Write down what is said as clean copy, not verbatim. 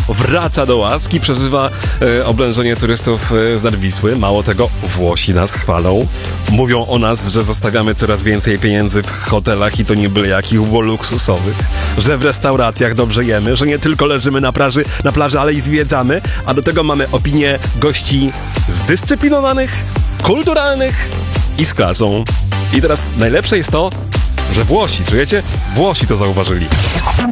wraca do łaski, przeżywa oblężenie turystów z Nadwisły. Mało tego, Włosi nas chwalą. Mówią o nas, że zostawiamy coraz więcej pieniędzy w hotelach i to nie byle jakich, bo luksusowych. Że w restauracjach dobrze jemy, że nie tylko leżymy na plaży, ale i zwiedzamy. A do tego mamy opinię gości zdyscyplinowanych, kulturalnych i z klasą. I teraz najlepsze jest to, że Włosi, czujecie? Włosi to zauważyli.